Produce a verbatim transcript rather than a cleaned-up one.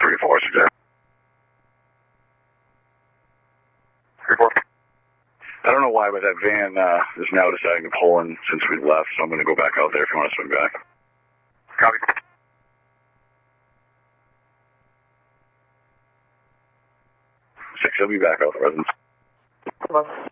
three four, six. three four. I don't know why, but that van uh, is now deciding to pull in since we left, so I'm going to go back out there if you want to swing back. Copy. Six, I'll be back out, residents.